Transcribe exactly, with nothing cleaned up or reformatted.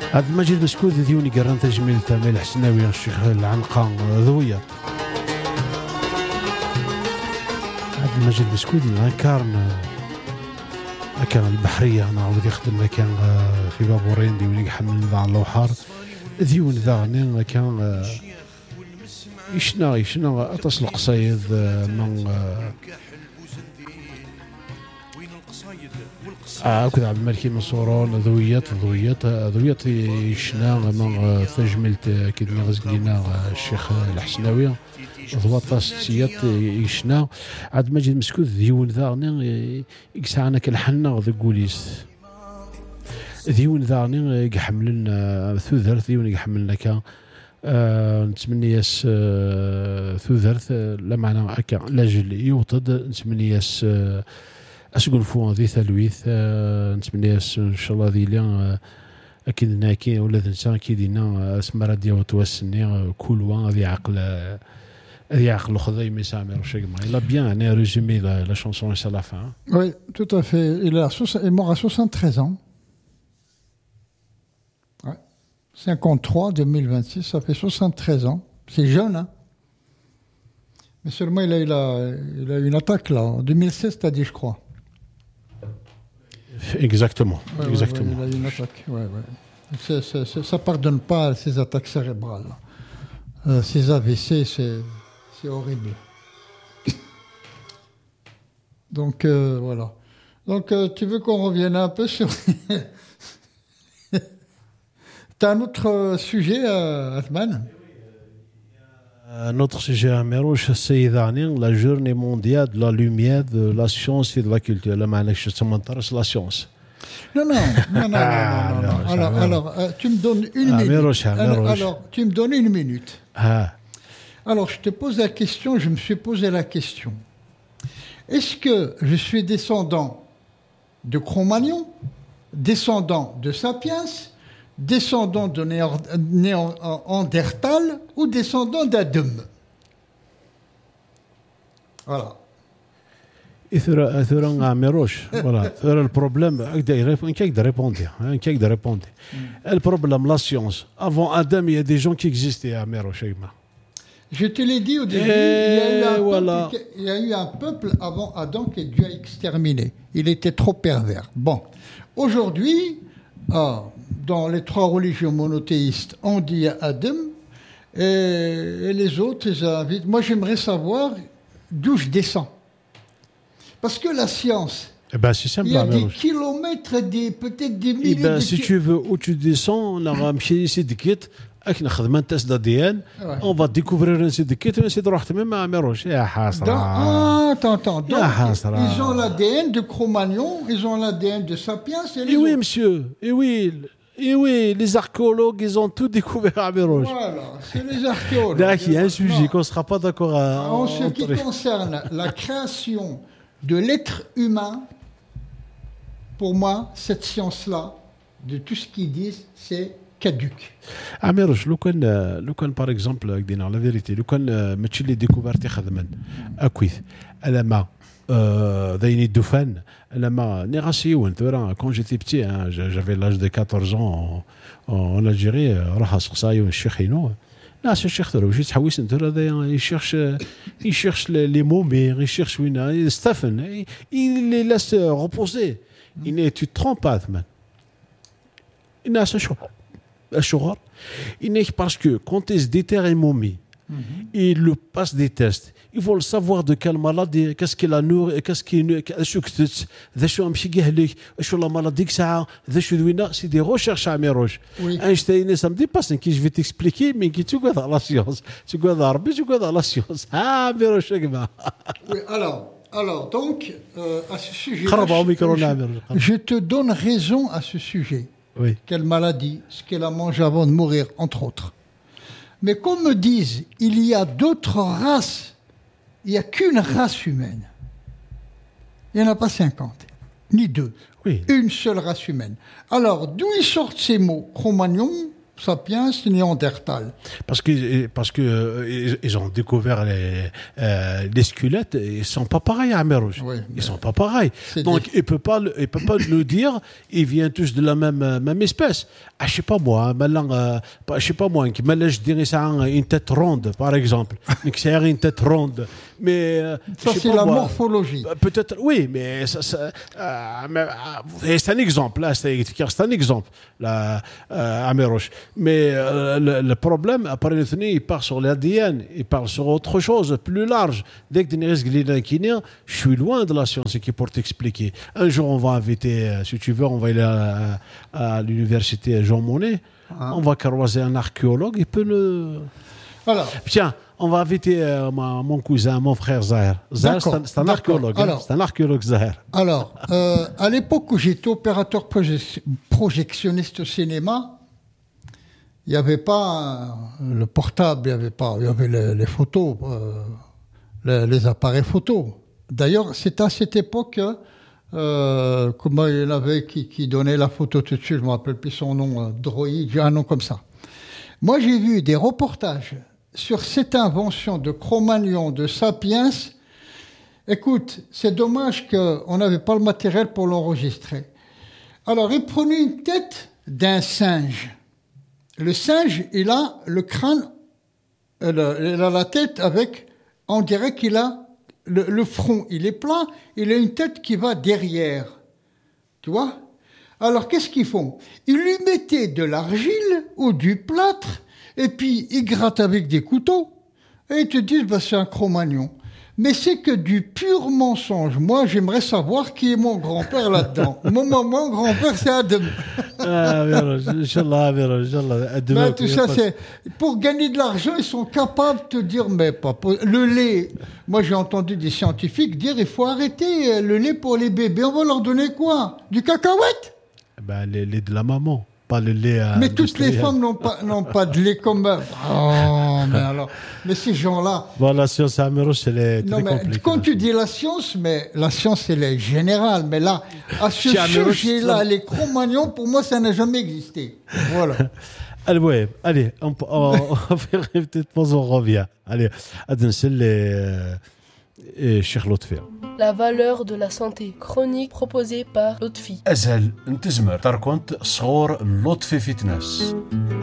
عبد المجيد مسكوت ديوني قران تجميل تامل الحسناوي الشيخ العنقة ذوية. عبد المجيد مسكوت كارن كان البحرية أنا عاود يخدم كان في بابورين ديوني يحمل ذا على اللوحار ديون ذا كان يشنا يشنا أتصل قصيد من أكد عبد الملك من صورون ذويات ذويات ذويات يشنا من تجملت كدني غزلنا الشيخ الحسناوي ضواطاس سيات يشنا عبد المجيد مسكوت ديون ذا يكسعنا كالحنا ذا قوليس ديون ذا يحملنا ثوذر ديون يحملنا كا أه نتمنى ياس أه ثوذرث لا معنى هكا لاجل يوطد نتمنى ياس أه اسقول فو ذي ثلويث أه نتمنى ياس ان شاء الله ذي ليان اكيد ناكي ولا الانسان كيدينا اسمرا ديال توسني كل وان ذي عقل ذي عقل خذي مسامر شيما il a bien né résumé la, la chanson à la fin. Oui, tout à fait. Il est mort à soixante-treize ans. cinquante-trois, deux mille vingt-six, ça fait soixante-treize ans. C'est jeune, hein. Mais seulement, il a eu, la, il a eu une attaque, là. En deux mille seize, t'as dit, je crois. Exactement. Ouais, Exactement. Ouais, ouais, il a eu une attaque, ouais, ouais. C'est, c'est, c'est, ça ne pardonne pas ces attaques cérébrales. Euh, ces A V C, c'est, c'est horrible. Donc, euh, voilà. Donc, euh, tu veux qu'on revienne un peu sur... T'as un autre sujet, euh, Athman? Un autre sujet à Mérouche, c'est la journée mondiale de la lumière, de la science et de la culture. Là, maintenant, je te montre la science. Non, non, non, non, non, non, non, non. Alors, alors euh, tu me donnes une minute. Mérouche, alors, alors, tu me donnes une minute. Ah. Alors, je te pose la question, je me suis posé la question. Est-ce que je suis descendant de Cro-Magnon, descendant de Sapiens, descendant de Néandertal ou descendant d'Adam? Voilà. إثر إثر عمروش voilà إثر البروبلème أقدر أقدر répondre أقدر répondre le problème la science avant Adam il y a des gens qui existaient à Mérouche. Je te l'ai dit au début, il y, a eu un voilà. peuple, il y a eu un peuple avant Adam que Dieu a exterminé. Il était trop pervers. Bon, aujourd'hui, ah, dans les trois religions monothéistes, on dit Adam, et, et les autres, ils invitent. Moi, j'aimerais savoir d'où je descends. Parce que la science, eh ben, c'est simple, il y a des Mérouche. kilomètres, des, peut-être des milliers eh ben, de si tu veux, où tu descends, on a un petit sédikit, un test d'A D N, on va découvrir un sédikit, et on s'est droit même à Mérouche. Ah, attends, attends. Donc, ils ont l'A D N de Cro-Magnon, ils ont l'A D N de Sapiens. Et, les et oui, autres. monsieur, et oui. Et oui, les archéologues, ils ont tout découvert à Mérouche. Voilà, c'est les archéologues. Là, il y a un sujet qu'on ne sera pas d'accord à... En ce qui concerne la création de l'être humain, pour moi, cette science-là, de tout ce qu'ils disent, c'est caduque. À Mérouche, le quand, le quand, par exemple, la vérité, le quand, ماشي les découvertes خدمن أكويث ألما ذيني الدفن ألما نغاسيون ثورا quand j'étais petit, hein, j'avais l'âge de quatorze ans en, en Algérie, راح أسقسايون الشيخ ينو لا c'est الشيخ ثورا وش تحويس انت هذا يشيرش يشيرش les momies يشيرش وين Stephen il les laisse reposer. Il n'est tu te trompes pas man. Il n'a ça chaud. Il n'est parce que quand ils se déterrent une momie, ils le passent des tests. Ils veulent savoir de quelle maladie, qu'est-ce qu'il a nourri, qu'est-ce qu'il est, qu'est-ce que c'est, un petit gahlik, qu'est-ce que la maladie que ça a, c'est des recherches à Mérouche. Einstein, ça me dépasse, qui je vais t'expliquer, mais qui tu vois dans la science, tu vois dans l'arbre, tu vois dans la science. Ah, Mérouche, oui, alors, alors, donc, euh, à ce sujet, je, je te donne raison à ce sujet. Oui. Quelle maladie, ce qu'elle a mangé avant de mourir, entre autres. Mais qu'on me dise, il y a d'autres races, il n'y a qu'une race humaine. Il n'y en a pas cinquante, ni deux. Oui. Une seule race humaine. Alors, d'où ils sortent ces mots? Cro-Magnon, Sapiens, Néandertal. Parce que parce que euh, ils ont découvert les euh, les squelettes, ils sont pas pareils à Amérouche. Oui, ils sont pas pareils. Donc des... il peut pas il peut pas nous dire ils viennent tous de la même même espèce. Ah, je sais pas moi, maintenant euh, je sais pas moi, qui mélange je dirais ça une tête ronde par exemple, c'est une tête ronde. Mais euh, ça c'est la moi, morphologie. Peut-être oui, mais ça, ça euh, mais, euh, c'est un exemple là, c'est, c'est un exemple là euh, Amérouche. Mais euh, le, le problème, après le tenir, il part sur l'A D N, il part sur autre chose, plus large. Dès que je suis loin de la science qui pour t'expliquer. Un jour, on va inviter, si tu veux, on va aller à, à l'université Jean Monnet, ah. on va croiser un archéologue, il peut le... Alors. Tiens, on va inviter euh, ma, mon cousin, mon frère Zahir. Zahir, c'est un, c'est un archéologue. Alors, hein, c'est un archéologue, Zahir. Alors, euh, à l'époque où j'étais opérateur proje- projectionniste au cinéma, il n'y avait pas euh, le portable, il y avait pas, il y avait les, les photos, euh, les, les appareils photos. D'ailleurs, c'est à cette époque, euh, comment il avait qui, qui donnait la photo tout de suite, je me rappelle plus son nom, euh, Droïde, j'ai un nom comme ça. Moi, j'ai vu des reportages sur cette invention de Cro-Magnon, de Sapiens. Écoute, c'est dommage qu'on n'avait pas le matériel pour l'enregistrer. Alors, il prenait une tête d'un singe. Le singe, il a le crâne, il a la tête avec, on dirait qu'il a le, le front, il est plat, il a une tête qui va derrière. Tu vois ? Alors, qu'est-ce qu'ils font ? Ils lui mettaient de l'argile ou du plâtre, et puis ils grattent avec des couteaux, et ils te disent, bah, c'est un Cro-Magnon. Mais c'est que du pur mensonge. Moi, j'aimerais savoir qui est mon grand-père là-dedans. mon, mon, mon grand-père, c'est Adam. Ah, Inch'Allah, Inch'Allah. Ben, tout ça, c'est... Pour gagner de l'argent, ils sont capables de te dire, mais papa, le lait... Moi, j'ai entendu des scientifiques dire, il faut arrêter le lait pour les bébés. On va leur donner quoi ? Du cacahuète ? Ben, le lait de la maman. Pas le lait à mais toutes les femmes n'ont pas, n'ont pas de lait comme... Oh, mais alors... Mais ces gens-là... Bon, la science à Amérouche, elle est très non, mais compliquée. Quand tu dis la science, mais la science, elle est générale. Mais là, à ce sujet-là, les Cro-Magnons, pour moi, ça n'a jamais existé. Voilà. Allez, ouais, allez, on, on, on va faire une petite pause, on revient. Allez, Adensel et Cheikh Lotfi. La valeur de la santé chronique proposée par Lotfi. أزهل انتزمر تركنت صغور لطفي فتنس